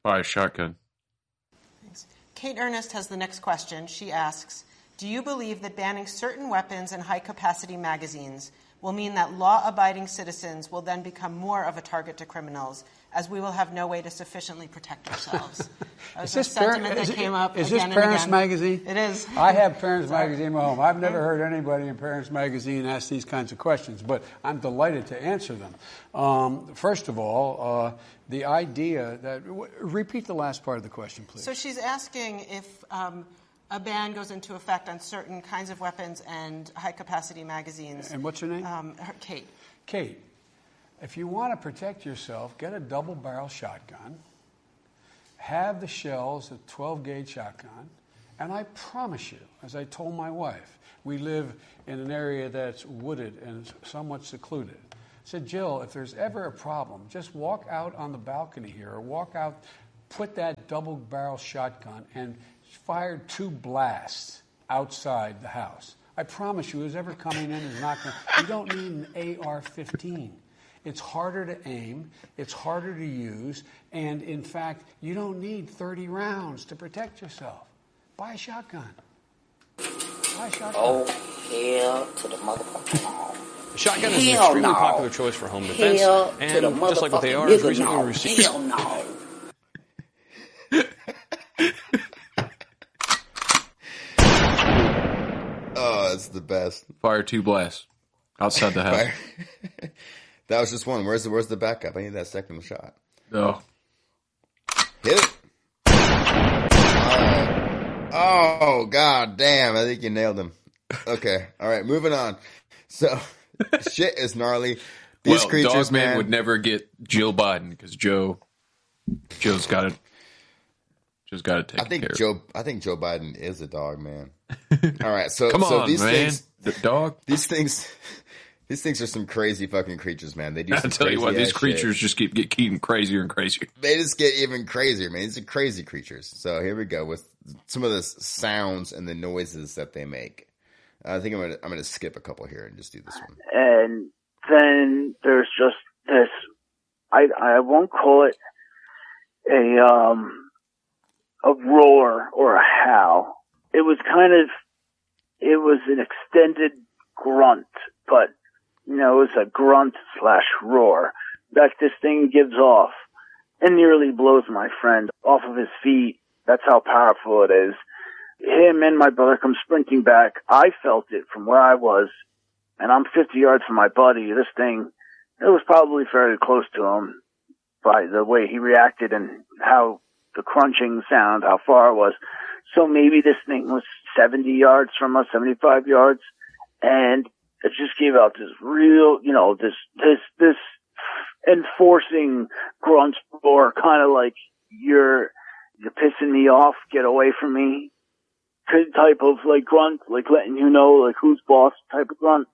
Buy a shotgun. Thanks. Kate Ernest has the next question. She asks, do you believe that banning certain weapons and high-capacity magazines will mean that law-abiding citizens will then become more of a target to criminals, as we will have no way to sufficiently protect ourselves? Is this Parents Magazine? It is. I have Parents Magazine in my home. I've never heard anybody in Parents Magazine ask these kinds of questions, but I'm delighted to answer them. First of all, the idea that... Repeat the last part of the question, please. So she's asking if a ban goes into effect on certain kinds of weapons and high-capacity magazines. And what's her name? Kate. Kate, if you want to protect yourself, get a double-barrel shotgun, have the shells, a 12-gauge shotgun, and I promise you, as I told my wife, we live in an area that's wooded and somewhat secluded. I said, Jill, if there's ever a problem, just walk out on the balcony here or walk out, put that double-barrel shotgun and fire 2 blasts outside the house. I promise you, who's ever coming in is not going to... You don't need an AR-15. It's harder to aim, it's harder to use, and in fact, you don't need 30 rounds to protect yourself. Buy a shotgun. Buy a shotgun. Oh, hell to the motherfucking home. A shotgun is an extremely popular choice for home defense, and just like what they are, is recently received... Hell no. Oh, it's the best. Fire 2 blasts outside the house. That was just one. Where's the backup? I need that second shot. Oh. Hit it. All right. Oh, god damn. I think you nailed him. Okay. All right. Moving on. So, shit is gnarly. These creatures, Dogman would never get Jill Biden because Joe's got it. Joe's got to take care of it. I think Joe Biden is a dog, man. All right. So, come on, these man. things, the dog. These things are some crazy fucking creatures, man. They do. I tell you what, these creatures just get getting crazier and crazier. They just get even crazier, man. These are crazy creatures. So here we go with some of the sounds and the noises that they make. I think I'm gonna skip a couple here and just do this one. And then there's just this. I won't call it a roar or a howl. It was an extended grunt, but it was a grunt / roar that this thing gives off and nearly blows my friend off of his feet. That's how powerful it is. Him and my brother come sprinting back. I felt it from where I was, and I'm 50 yards from my buddy. This thing, it was probably fairly close to him by the way he reacted and how the crunching sound, how far it was. So maybe this thing was 70 yards from us, 75 yards, and it just gave out this real, this enforcing grunt roar, kind of like you're pissing me off, get away from me type of like grunt, like letting you know like who's boss type of grunt.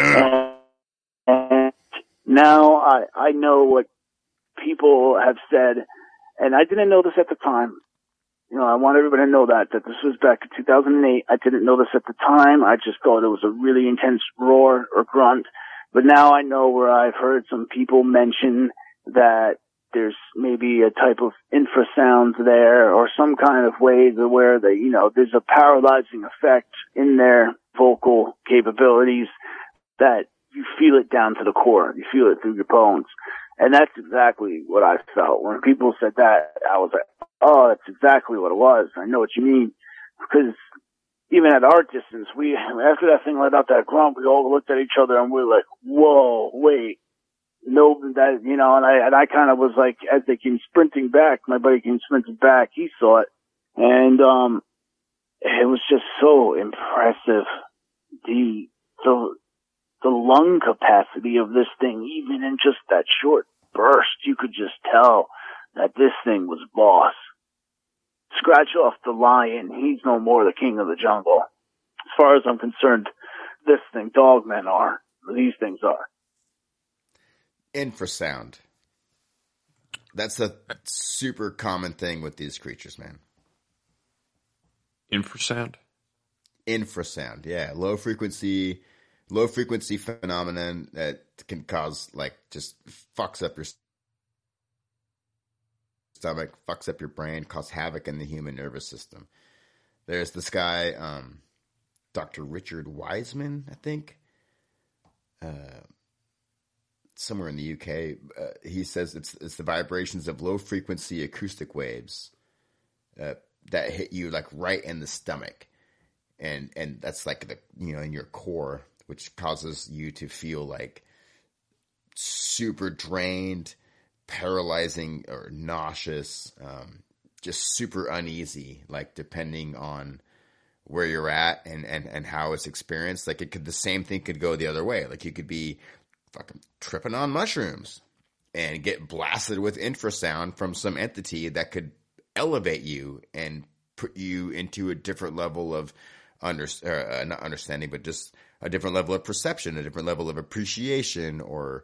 And now I know what people have said, and I didn't know this at the time. I want everybody to know that this was back in 2008. I didn't know this at the time. I just thought it was a really intense roar or grunt. But now I know where I've heard some people mention that there's maybe a type of infrasound there or some kind of way where there's a paralyzing effect in their vocal capabilities that you feel it down to the core. You feel it through your bones. And that's exactly what I felt. When people said that, I was like, oh, that's exactly what it was. I know what you mean. Because even at our distance, after that thing let out that grunt, we all looked at each other and we were like, whoa, wait. No, that, and I kind of was like, as they came sprinting back, my buddy came sprinting back, he saw it. And, it was just so impressive. The lung capacity of this thing, even in just that short burst, you could just tell that this thing was boss. Scratch off the lion, he's no more the king of the jungle. As far as I'm concerned, this thing, dogmen are. These things are. Infrasound. That's a super common thing with these creatures, man. Infrasound? Infrasound, yeah. Low frequency phenomenon that can cause, just fucks up your stomach, fucks up your brain, causes havoc in the human nervous system. There's this guy, Dr. Richard Wiseman, I think, somewhere in the UK. He says it's the vibrations of low frequency acoustic waves that hit you like right in the stomach, and that's like the in your core, which causes you to feel like super drained, paralyzing, or nauseous, just super uneasy, like depending on where you're at and how it's experienced. Like the same thing could go the other way. Like you could be fucking tripping on mushrooms and get blasted with infrasound from some entity that could elevate you and put you into a different level of not understanding, but just a different level of perception, a different level of appreciation, or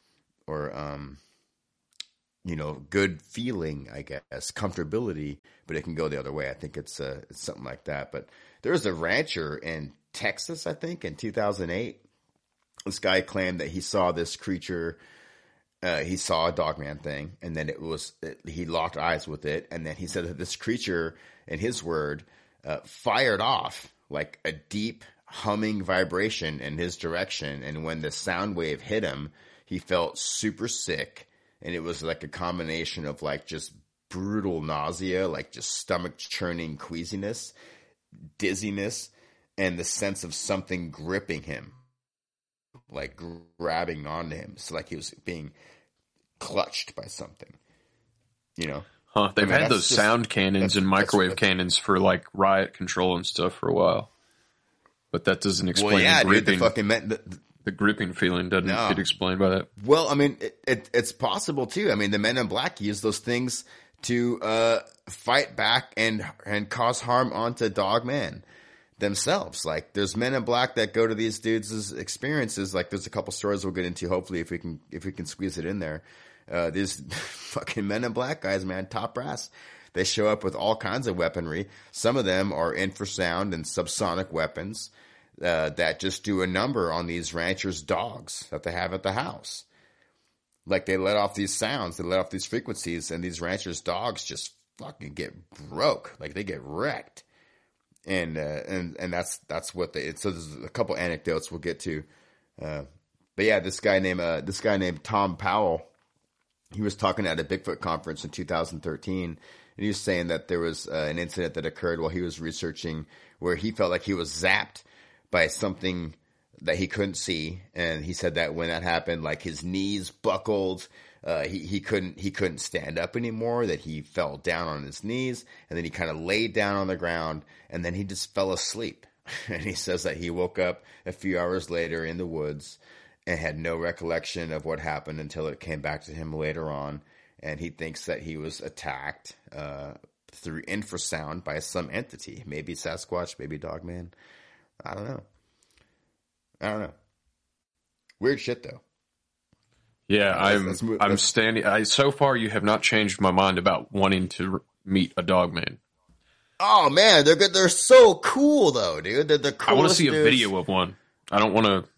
good feeling, I guess, comfortability. But it can go the other way. I think it's something like that. But there was a rancher in Texas, I think, in 2008. This guy claimed that he saw this creature. He saw a Dogman thing, and then he locked eyes with it, and then he said that this creature, in his word, fired off like a deep humming vibration in his direction, and when the sound wave hit him, he felt super sick, and it was like a combination of like just brutal nausea, like just stomach churning queasiness, dizziness, and the sense of something gripping him, like grabbing onto him. So like he was being clutched by something, Huh. They've had those sound cannons and microwave cannons for like riot control and stuff for a while. But that doesn't explain the gripping. The gripping feeling doesn't get explained by that. Well, I mean, it's possible too. I mean, the Men in Black use those things to fight back and cause harm onto Dogman themselves. Like there's Men in Black that go to these dudes' experiences. Like there's a couple stories we'll get into, hopefully, if we can squeeze it in there. These fucking Men in Black guys, man, top brass. They show up with all kinds of weaponry. Some of them are infrasound and subsonic weapons that just do a number on these ranchers' dogs that they have at the house. Like they let off these sounds, they let off these frequencies, and these ranchers' dogs just fucking get broke. Like they get wrecked. And that's what so there's a couple anecdotes we'll get to. But yeah, this guy named Tom Powell, he was talking at a Bigfoot conference in 2013, and he was saying that there was an incident that occurred while he was researching where he felt like he was zapped by something that he couldn't see. And he said that when that happened, like his knees buckled, he couldn't stand up anymore, that he fell down on his knees, and then he kind of laid down on the ground, and then he just fell asleep. And he says that he woke up a few hours later in the woods and had no recollection of what happened until it came back to him later on. And he thinks that he was attacked through infrasound by some entity, maybe Sasquatch, maybe Dogman. I don't know. Weird shit, though. Yeah, I'm standing. So far, you have not changed my mind about wanting to meet a Dogman. Oh man, they're good. They're so cool, though, dude. They're the coolest. I want to see a video of one. I don't want to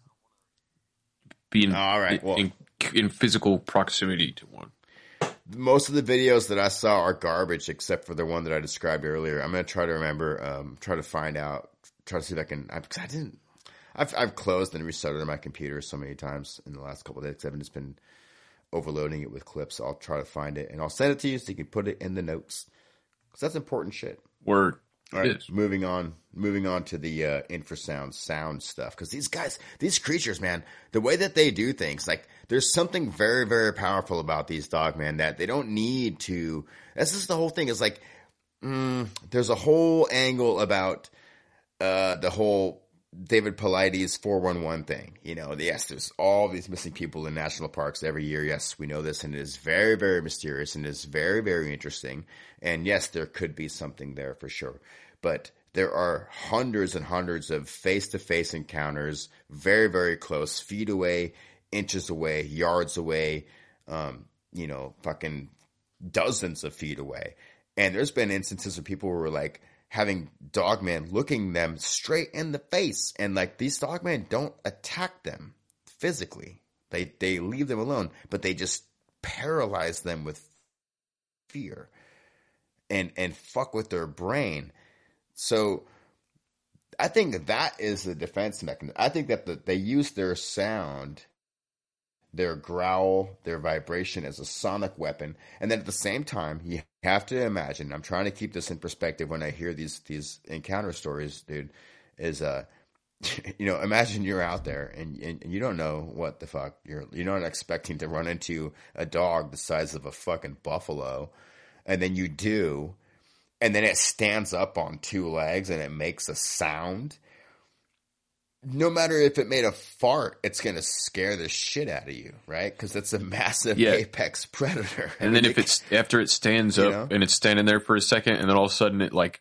be in physical proximity to one. Most of the videos that I saw are garbage, except for the one that I described earlier. I'm gonna try to remember, try to find out, try to see if I can. I've closed and restarted my computer so many times in the last couple of days. I've just been overloading it with clips. I'll try to find it and I'll send it to you so you can put it in the notes, because that's important shit. Word. All right, moving on to the infrasound sound stuff, because these creatures, man, the way that they do things, like there's something very, very powerful about these Dogman that they don't need to. This is the whole thing. Is like there's a whole angle about the whole David Paulides 411 thing. Yes, there's all these missing people in national parks every year. Yes, we know this, and it is very, very mysterious, and it is very, very interesting. And yes, there could be something there for sure. But there are hundreds and hundreds of face-to-face encounters, very, very close, feet away, inches away, yards away, fucking dozens of feet away. And there's been instances where people were like having Dogman looking them straight in the face. And like these Dogman don't attack them physically. They leave them alone, but they just paralyze them with fear and fuck with their brain. So I think that is the defense mechanism. I think that they use their sound, their growl, their vibration as a sonic weapon. And then at the same time, you have to imagine, I'm trying to keep this in perspective when I hear these encounter stories, dude, is, imagine you're out there and you don't know what the fuck. You're not expecting to run into a dog the size of a fucking buffalo. And then you do. And then it stands up on two legs and it makes a sound. No matter if it made a fart, it's going to scare the shit out of you, right? Because it's a massive apex predator. And then after it stands up and it's standing there for a second, and then all of a sudden it like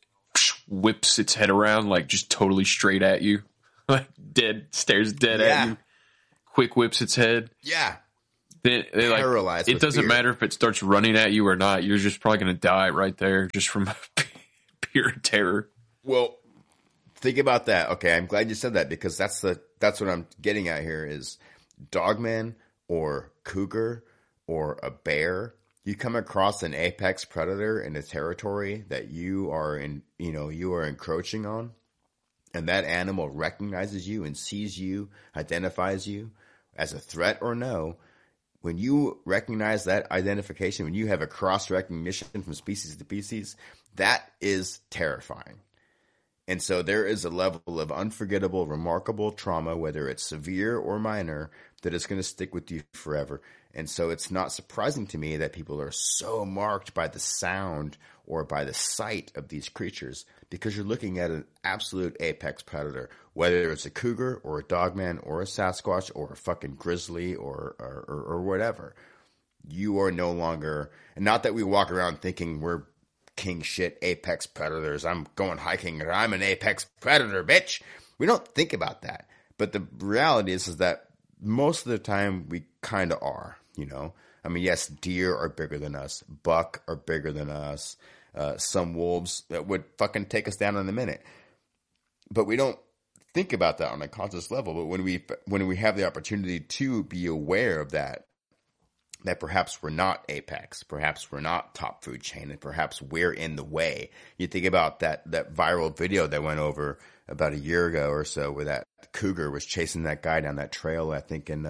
whips its head around, like just totally straight at you, like stares dead at you, quick whips its head. Yeah. They paralyzed. It doesn't matter if it starts running at you or not. You're just probably going to die right there just from pure terror. Well, think about that. Okay, I'm glad you said that because that's what I'm getting at here is dogman or cougar or a bear. You come across an apex predator in a territory that you are encroaching on, and that animal recognizes you and sees you, identifies you as a threat or no. When you recognize that identification, when you have a cross recognition from species to species, that is terrifying. And so there is a level of unforgettable, remarkable trauma, whether it's severe or minor, that is going to stick with you forever. And so it's not surprising to me that people are so marked by the sound or by the sight of these creatures, because you're looking at an absolute apex predator, whether it's a cougar or a dogman or a Sasquatch or a fucking grizzly or whatever. You are no longer, and not that we walk around thinking we're king shit apex predators. I'm going hiking or I'm an apex predator, bitch. We don't think about that. But the reality is that most of the time we kind of are, I mean, yes, deer are bigger than us. Buck are bigger than us. Some wolves that would fucking take us down in a minute. But we don't think about that on a conscious level. But when we have the opportunity to be aware of that perhaps we're not apex, perhaps we're not top food chain, and perhaps we're in the way. You think about that viral video that went over about a year ago or so, where that cougar was chasing that guy down that trail, I think in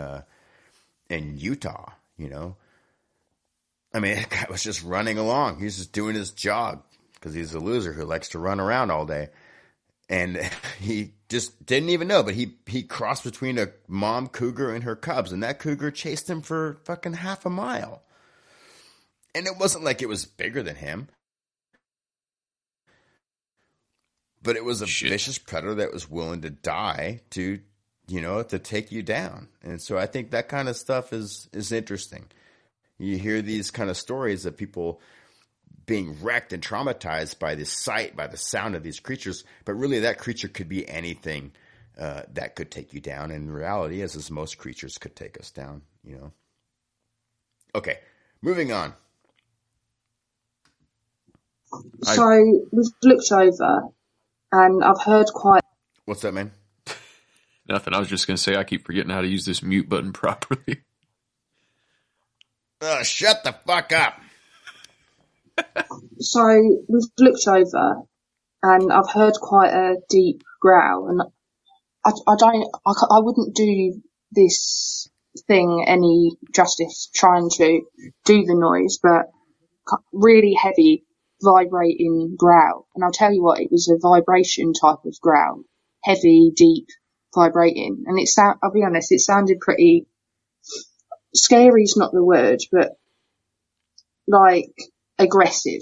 Utah, I mean, that guy was just running along. He was just doing his jog because he's a loser who likes to run around all day. And he just didn't even know, but he crossed between a mom cougar and her cubs, and that cougar chased him for fucking half a mile. And it wasn't like it was bigger than him, but it was a vicious predator that was willing to die to take you down. And so I think that kind of stuff is interesting. You hear these kind of stories of people being wrecked and traumatized by the sight, by the sound of these creatures, but really that creature could be anything that could take you down. And reality is most creatures could take us down, Okay, moving on. So we've looked over, and I've heard quite... What's that, man? Nothing. I was just going to say I keep forgetting how to use this mute button properly. Shut the fuck up. So we've looked over, and I've heard quite a deep growl, and I wouldn't do this thing any justice trying to do the noise, but really heavy vibrating growl. And I'll tell you what, it was a vibration type of growl, heavy, deep, vibrating, and I'll be honest, it sounded pretty scary. Is not the word, but like aggressive,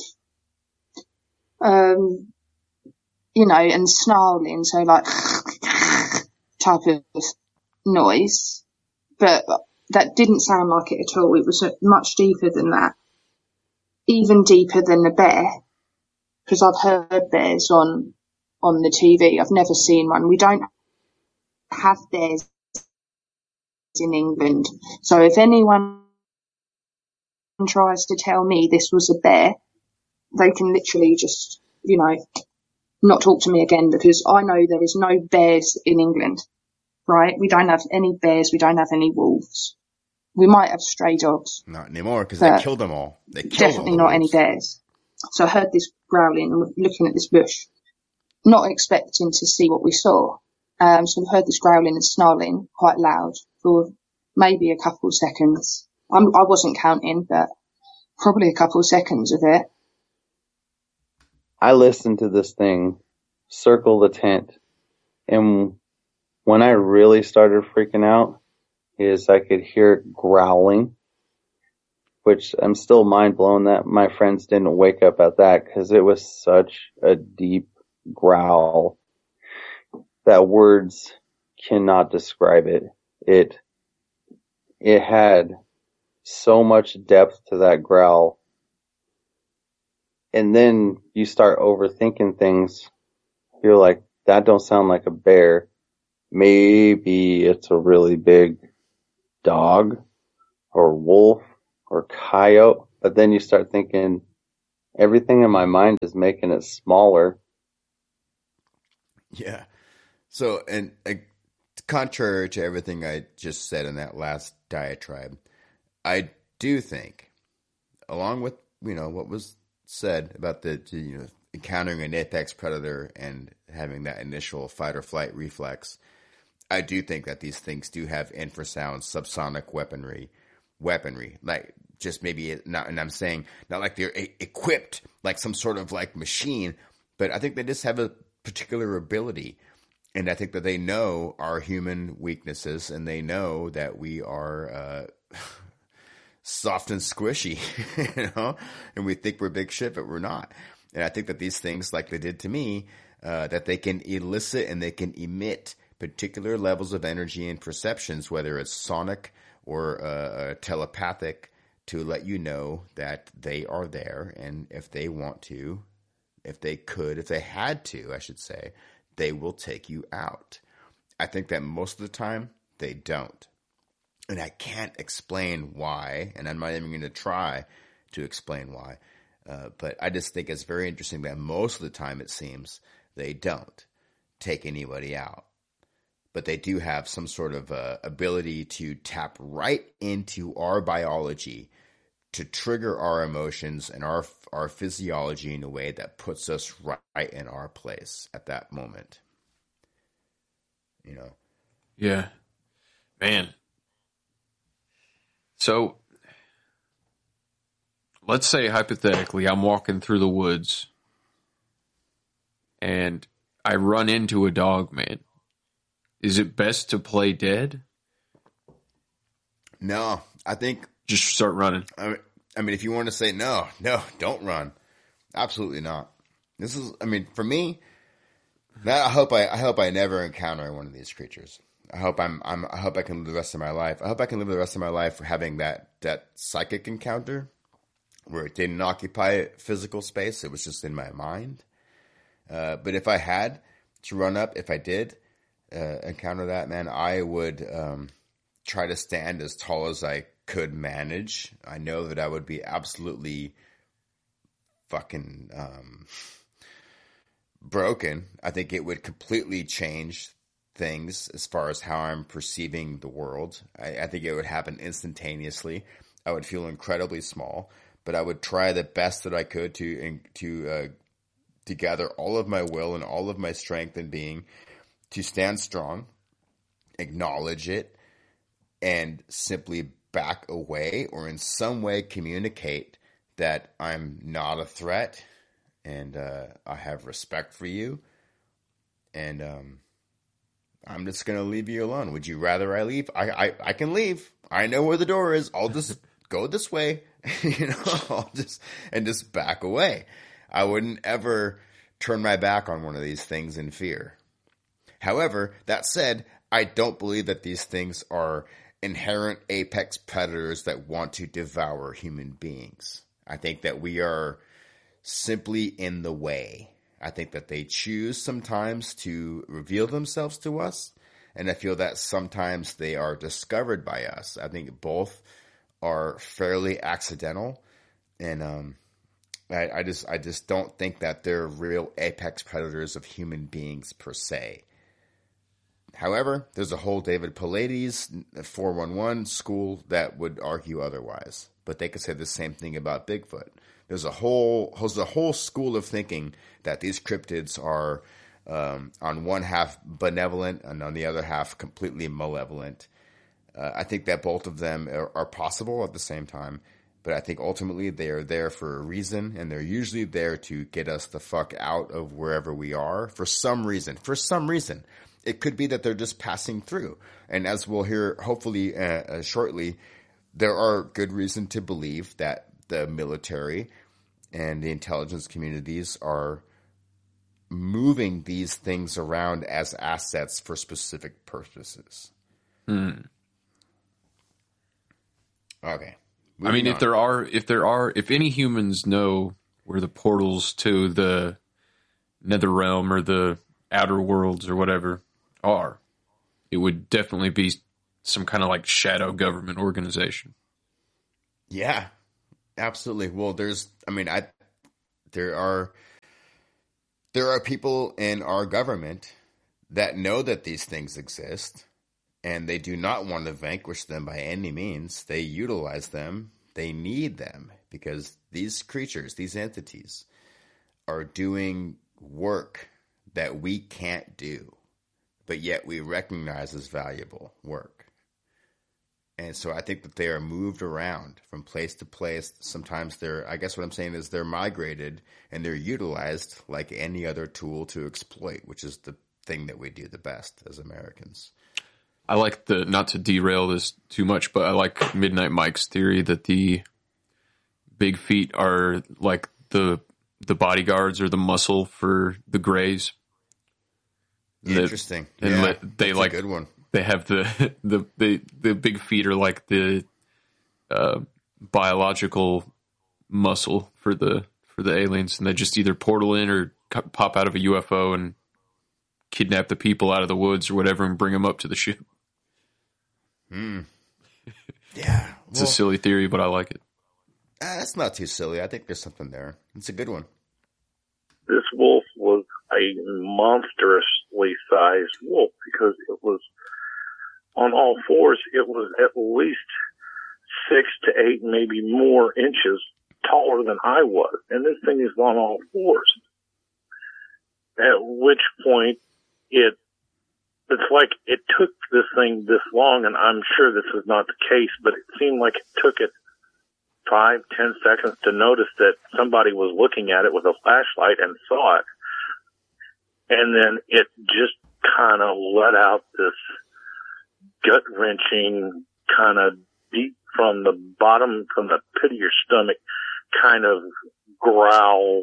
and snarling, so like type of noise, but that didn't sound like it at all. It was much deeper than that, even deeper than a bear, because I've heard bears on the TV. I've never seen one. We don't have bears in England, so if anyone tries to tell me this was a bear, they can literally just, not talk to me again, because I know there is no bears in England, right? We don't have any bears, we don't have any wolves. We might have stray dogs. Not anymore, because they killed them all. They killed definitely all not any bears. So I heard this growling and looking at this bush, not expecting to see what we saw. So we heard this growling and snarling quite loud for maybe a couple of seconds. I wasn't counting, but probably a couple of seconds of it. I listened to this thing circle the tent, and when I really started freaking out is I could hear it growling, which I'm still mind blown that my friends didn't wake up at that, because it was such a deep growl that words cannot describe it. It had so much depth to that growl. And then you start overthinking things. You're like, that don't sound like a bear. Maybe it's a really big dog or wolf or coyote. But then you start thinking, everything in my mind is making it smaller. Yeah. So, and contrary to everything I just said in that last diatribe, I do think, along with, what was said about the encountering an apex predator and having that initial fight or flight reflex, I do think that these things do have infrasound subsonic weaponry, like just maybe not, and I'm saying not like they're equipped like some sort of like machine, but I think they just have a particular ability. And I think that they know our human weaknesses, and they know that we are soft and squishy, and we think we're big shit, but we're not. And I think that these things, like they did to me, that they can elicit and they can emit particular levels of energy and perceptions, whether it's sonic or telepathic, to let you know that they are there. And if they want to, if they had to, I should say, they will take you out. I think that most of the time they don't. And I can't explain why, and I'm not even going to try to explain why. But I just think it's very interesting that most of the time, it seems, they don't take anybody out. But they do have some sort of ability to tap right into our biology to trigger our emotions and our physiology in a way that puts us right in our place at that moment. Yeah. Man. So, let's say hypothetically I'm walking through the woods and I run into a dog man. Is it best to play dead? No, I think just start running. I mean, if you want to say no, don't run. Absolutely not. This is, for me, I hope I never encounter one of these creatures. I hope I can live the rest of my life. I hope I can live the rest of my life having that psychic encounter where it didn't occupy physical space. It was just in my mind. But if I had to run up, if I did encounter that, man, I would try to stand as tall as I could manage. I know that I would be absolutely fucking broken. I think it would completely change things as far as how I'm perceiving the world. I think it would happen instantaneously. I would feel incredibly small, but I would try the best that I could to gather all of my will and all of my strength and being to stand strong, acknowledge it, and simply back away or in some way communicate that I'm not a threat and I have respect for you, and I'm just going to leave you alone. Would you rather I leave? I can leave. I know where the door is. I'll just go this way, I'll just back away. I wouldn't ever turn my back on one of these things in fear. However, that said, I don't believe that these things are inherent apex predators that want to devour human beings. I think that we are simply in the way. I think that they choose sometimes to reveal themselves to us, and I feel that sometimes they are discovered by us. I think both are fairly accidental, and I just don't think that they're real apex predators of human beings per se. However, there's a whole David Paulides 411 school that would argue otherwise, but they could say the same thing about Bigfoot. There's a whole school of thinking that these cryptids are on one half benevolent and on the other half completely malevolent. I think that both of them are possible at the same time, but I think ultimately they are there for a reason, and they're usually there to get us the fuck out of wherever we are for some reason. For some reason. It could be that they're just passing through. And as we'll hear hopefully shortly, there are good reason to believe that the military and the intelligence communities are moving these things around as assets for specific purposes. Okay. I mean, on. if any humans know where the portals to the nether realm or the outer worlds or whatever are, it would definitely be some kind of like shadow government organization. Yeah, absolutely. Well, there are people in our government that know that these things exist, and they do not want to vanquish them by any means. They utilize them. They need them because these creatures, these entities, are doing work that we can't do, but yet we recognize as valuable work. And so I think that they are moved around from place to place. Sometimes I guess what I'm saying is they're migrated and they're utilized like any other tool to exploit, which is the thing that we do the best as Americans. I like not to derail this too much, but I like Midnight Mike's theory that the big feet are like the bodyguards or the muscle for the Greys. Interesting. And they that's like a good one. They have the big feet are like the biological muscle for the aliens, and they just either portal in or pop out of a UFO and kidnap the people out of the woods or whatever and bring them up to the ship. Yeah, it's a silly theory, but I like it. That's not too silly. I think there's something there. It's a good one. This wolf was a monstrously sized wolf because it was on all fours. It was at least 6 to 8, maybe more inches taller than I was. And this thing is on all fours. At which point it's like it took this thing this long, and I'm sure this is not the case, but it seemed like it took it 5-10 seconds to notice that somebody was looking at it with a flashlight and saw it. And then it just kind of let out this gut-wrenching kind of deep from the bottom, from the pit of your stomach, kind of growl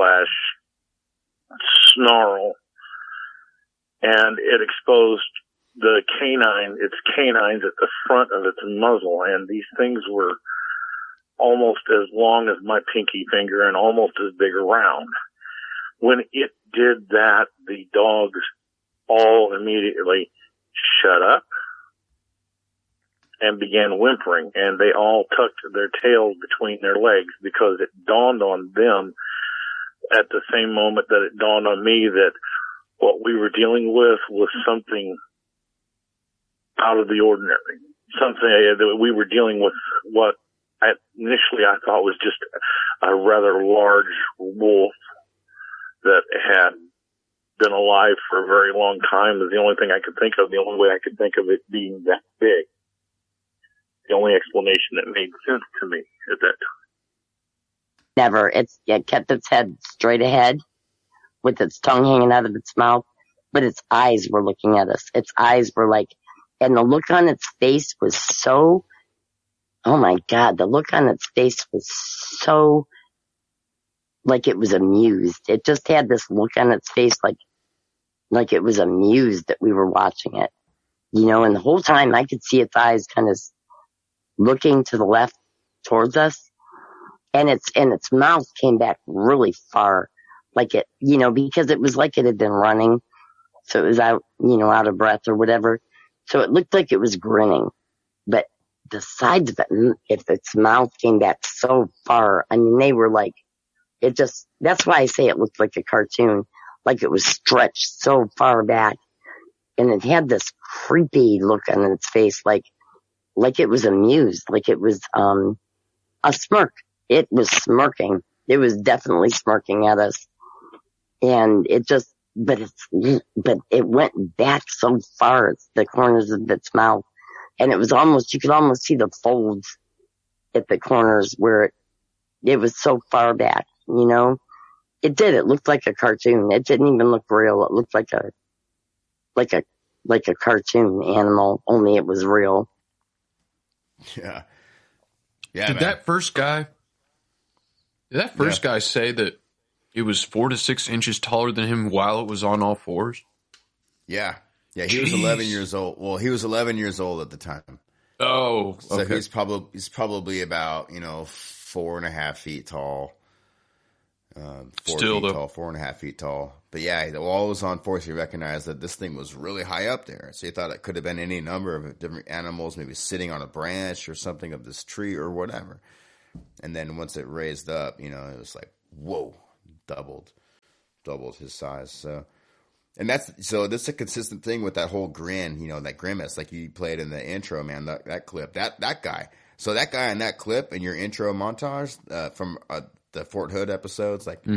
/ snarl. And it exposed its canines at the front of its muzzle, and these things were almost as long as my pinky finger and almost as big around. When it did that, the dogs all immediately shut up and began whimpering, and they all tucked their tails between their legs because it dawned on them at the same moment that it dawned on me that what we were dealing with was something out of the ordinary. Something that we were dealing with what initially I thought was just a rather large wolf that had been alive for a very long time. Is the only thing I could think of, the only way I could think of it being that big. The only explanation that made sense to me at that time. Never. It kept its head straight ahead with its tongue hanging out of its mouth, but its eyes were looking at us. Its eyes were like, and the look on its face was so, oh my God, the look on its face was so, like it was amused. It just had this look on its face like it was amused that we were watching it. You know, and the whole time I could see its eyes kind of looking to the left towards us, and its mouth came back really far, like it, you know, because it was like it had been running, so it was out of breath or whatever. So it looked like it was grinning, but the sides of it, if its mouth came back so far, I mean, they were like, that's why I say it looked like a cartoon, like it was stretched so far back. and it had this creepy look on its face, like it was amused, like it was, a smirk. It was smirking. It was definitely smirking at us. And it just, but it went back so far, the corners of its mouth. And it was almost, you could almost see the folds at the corners where it was so far back, you know? It looked like a cartoon. It didn't even look real. It looked like a cartoon animal, only it was real. Yeah. Did that first guy say that it was 4 to 6 inches taller than him while it was on all fours? Yeah. Yeah, he was 11 years old. Well, he was 11 years old at the time. Oh, okay. So he's probably about, 4.5 feet tall. 4.5 feet tall. But yeah, while it was on fours, he recognized that this thing was really high up there. So he thought it could have been any number of different animals, maybe sitting on a branch or something of this tree or whatever. And then once it raised up, it was like, whoa, doubled his size. So, and this is a consistent thing with that whole grin, that grimace, like you played in the intro, man, that clip, that guy. So that guy in that clip in your intro montage, from, the Fort Hood episodes, like,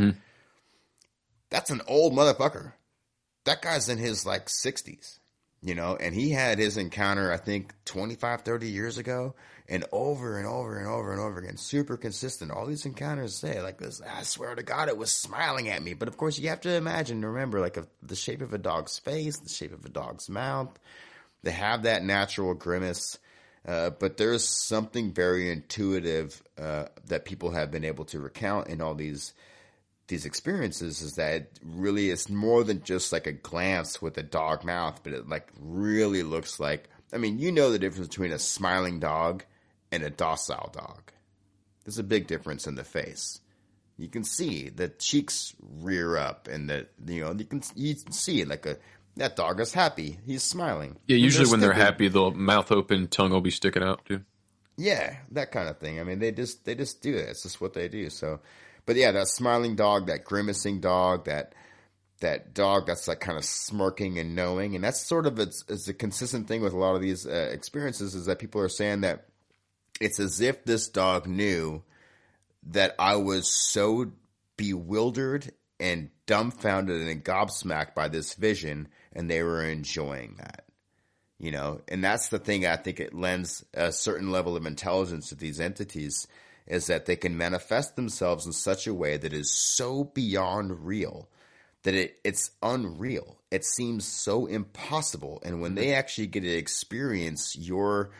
that's an old motherfucker. That guy's in his 60s, and he had his encounter, I think 25, 30 years ago, and over and over and over and over again, super consistent. All these encounters say like this, I swear to God, it was smiling at me. But of course you have to remember the shape of a dog's face, the shape of a dog's mouth. They have that natural grimace. But there's something very intuitive that people have been able to recount in all these experiences, is that it really is more than just like a glance with a dog mouth, but it really looks like, the difference between a smiling dog and a docile dog. There's a big difference in the face. You can see the cheeks rear up, and you can see that dog is happy. He's smiling. Yeah, usually when they're happy, the mouth open, tongue will be sticking out too. Yeah, that kind of thing. They just do it. It's just what they do. So, but yeah, that smiling dog, that grimacing dog, that dog that's kind of smirking and knowing, and that's sort of it's a consistent thing with a lot of these experiences, is that people are saying that it's as if this dog knew that I was so bewildered and dumbfounded and gobsmacked by this vision, and they were enjoying that, and that's the thing. I think it lends a certain level of intelligence to these entities, is that they can manifest themselves in such a way that is so beyond real that it's unreal. It seems so impossible. And when they actually get to experience your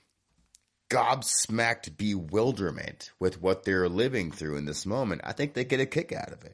gobsmacked bewilderment with what they're living through in this moment, I think they get a kick out of it,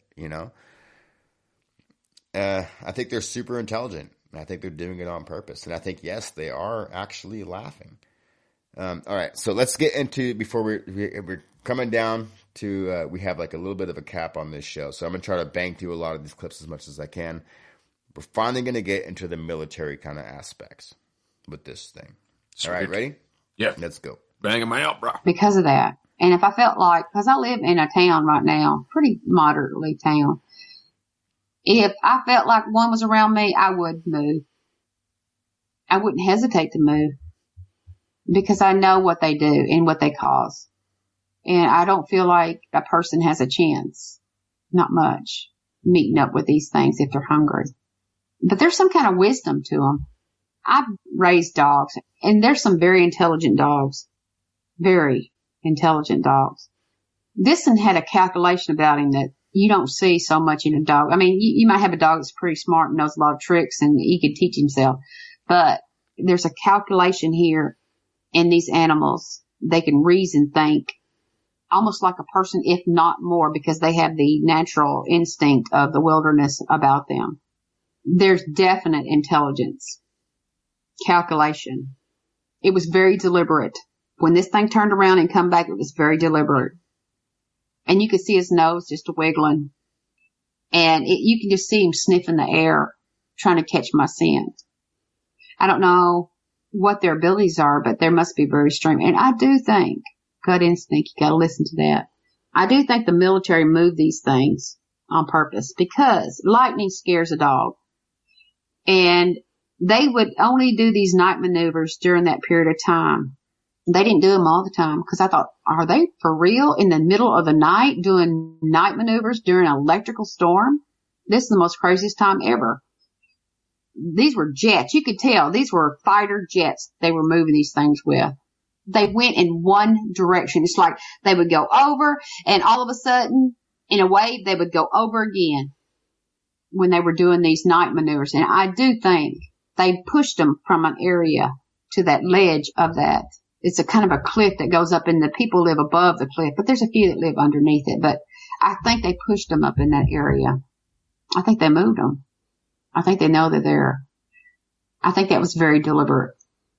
I think they're super intelligent. I think they're doing it on purpose. And I think, yes, they are actually laughing. All right. So let's get into, before we're coming down to, we have a little bit of a cap on this show. So I'm going to try to bang through a lot of these clips as much as I can. We're finally going to get into the military kind of aspects with this thing. Sweet. All right. Ready? Yeah. Let's go. Bang them out, bro. Because of that. And if I felt like, because I live in a town right now, pretty moderately town. If I felt like one was around me, I would move. I wouldn't hesitate to move, because I know what they do and what they cause. And I don't feel like a person has a chance, not much, meeting up with these things if they're hungry. But there's some kind of wisdom to them. I've raised dogs, and there's some very intelligent dogs. Very intelligent dogs. This one had a calculation about him that you don't see so much in a dog. You might have a dog that's pretty smart and knows a lot of tricks, and he can teach himself. But there's a calculation here in these animals. They can reason, think, almost like a person, if not more, because they have the natural instinct of the wilderness about them. There's definite intelligence. Calculation. It was very deliberate. When this thing turned around and come back, it was very deliberate. And you could see his nose just wiggling. And you can just see him sniffing the air, trying to catch my scent. I don't know what their abilities are, but there must be very strong. And I do think, gut instinct, you got to listen to that. I do think the military moved these things on purpose, because lightning scares a dog. And they would only do these night maneuvers during that period of time. They didn't do them all the time because I thought, are they for real in the middle of the night doing night maneuvers during an electrical storm? This is the most craziest time ever. These were jets. You could tell these were fighter jets they were moving these things with. They went in one direction. It's like they would go over and all of a sudden in a wave they would go over again when they were doing these night maneuvers. And I do think they pushed them from an area to that ledge of that. It's a kind of a cliff that goes up and the people live above the cliff, but there's a few that live underneath it. But I think they pushed them up in that area. I think they moved them. I think they know they're there. I think that was very deliberate.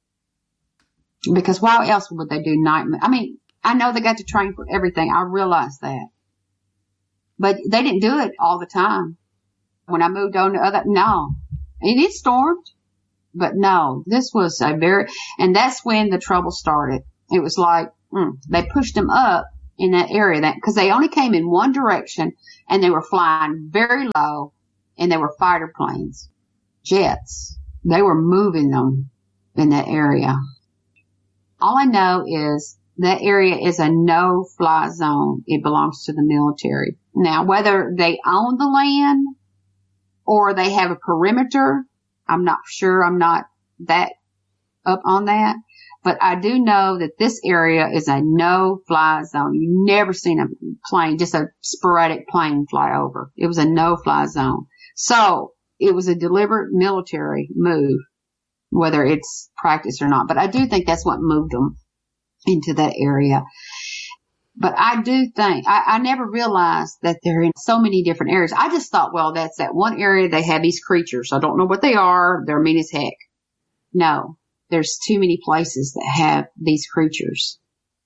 Because why else would they do night? I mean, I know they got to train for everything. I realize that. But they didn't do it all the time. When I moved on to other, no. And it stormed. But no, this was and that's when the trouble started. It was like, they pushed them up in that area because they only came in one direction and they were flying very low and they were fighter planes, jets. They were moving them in that area. All I know is that area is a no-fly zone. It belongs to the military. Now, whether they own the land or they have a perimeter, I'm not sure. I'm not that up on that. But I do know that this area is a no-fly zone. You've never seen a plane, just a sporadic plane fly over. It was a no-fly zone. So it was a deliberate military move, whether it's practice or not. But I do think that's what moved them into that area. But I do think, I never realized that they're in so many different areas. I just thought, well, that's that one area they have these creatures. I don't know what they are. They're mean as heck. No, there's too many places that have these creatures.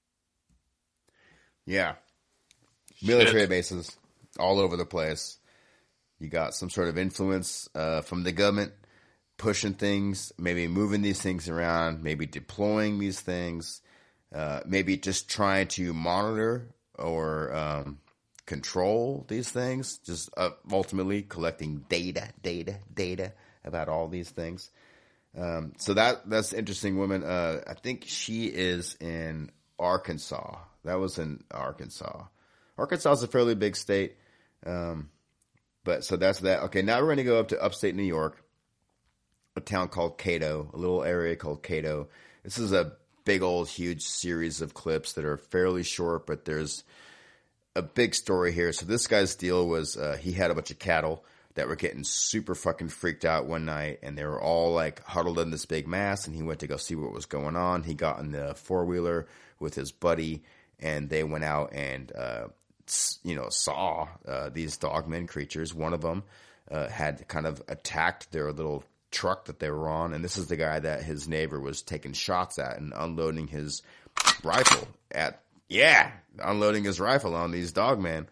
Yeah. Military bases all over the place. You got some sort of influence from the government pushing things, maybe moving these things around, maybe deploying these things. Maybe just trying to monitor or control these things, just ultimately collecting data about all these things. So that's interesting woman. I think she is in Arkansas. That was in Arkansas. Arkansas is a fairly big state. But so that's that. Okay, now we're going to go up to upstate New York, a town called Cato, a little area called Cato. This is a big old huge series of clips that are fairly short, but there's a big story here. So this guy's deal was he had a bunch of cattle that were getting super fucking freaked out one night, and they were all like huddled in this big mass, and he went to go see what was going on. He got in the four-wheeler with his buddy, and they went out and saw these dogmen creatures. One of them had kind of attacked their little truck that they were on, and this is the guy that his neighbor was taking shots at and unloading his rifle at. Yeah, unloading his rifle on these dogmen.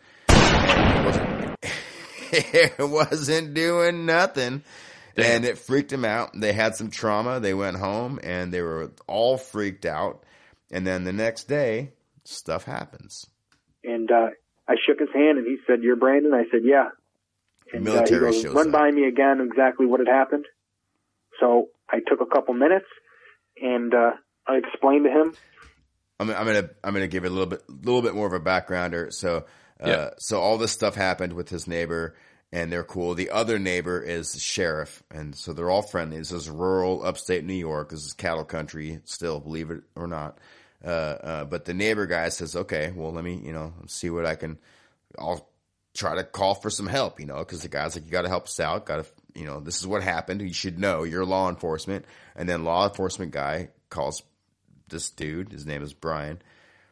It wasn't doing nothing. Damn. And it freaked him out. They had some trauma. They went home and they were all freaked out. And then the next day, stuff happens. And I shook his hand and he said, "You're Brandon?" I said, "Yeah." And military he goes, "Run by me again exactly what had happened." So I took a couple minutes and I explained to him. I'm gonna give it a little bit more of a backgrounder. So so all this stuff happened with his neighbor, and they're cool. The other neighbor is the sheriff, and so they're all friendly. This is rural upstate New York. This is cattle country still, believe it or not. But the neighbor guy says, "Okay, well, let me see what I can. I'll try to call for some help, because the guy's like, you got to help us out. Got to, this is what happened. You should know. You're law enforcement." And then law enforcement guy calls this dude. His name is Brandon,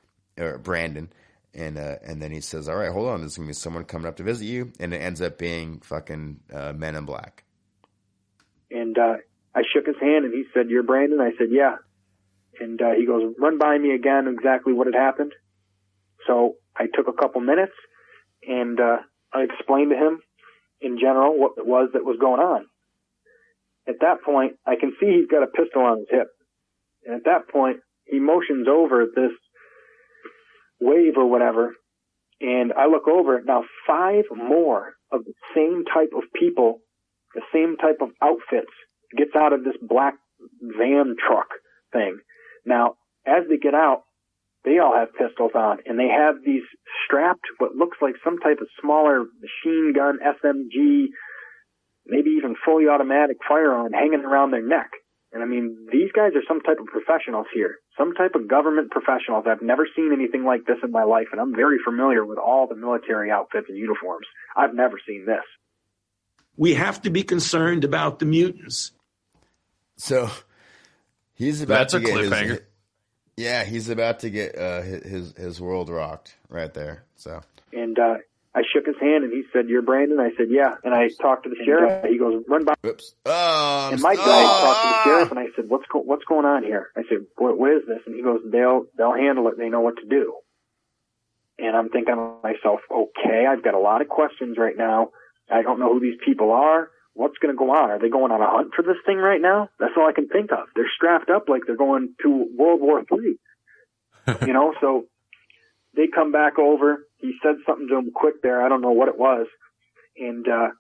and then he says, "All right, hold on. There's gonna be someone coming up to visit you," and it ends up being fucking Men in Black. And I shook his hand and he said, "You're Brandon?" I said, "Yeah." And he goes, "Run by me again exactly what had happened." So I took a couple minutes and I explained to him in general what it was that was going on. At that point, I can see he's got a pistol on his hip. And at that point, he motions over this wave or whatever, and I look over it. Now 5 more of the same type of people, the same type of outfits gets out of this black van truck thing. Now, as they get out, they all have pistols on, and they have these strapped, what looks like some type of smaller machine gun, SMG, maybe even fully automatic firearm hanging around their neck. And I mean, these guys are some type of professionals here, some type of government professionals. I've never seen anything like this in my life, and I'm very familiar with all the military outfits and uniforms. I've never seen this. We have to be concerned about the mutants. So he's about to get cliffhanger. He's about to get his world rocked right there. So and I shook his hand and he said, "You're Brandon?" I said, "Yeah." And I talked to the sheriff. He goes, "Run by." Oops. And my guy talked to the sheriff and I said, "What's going on here?" I said, "What is this?" And he goes, "They'll handle it. They know what to do." And I'm thinking to myself, okay, I've got a lot of questions right now. I don't know who these people are. What's going to go on? Are they going on a hunt for this thing right now? That's all I can think of. They're strapped up like they're going to World War III. So they come back over. He said something to him quick there. I don't know what it was. And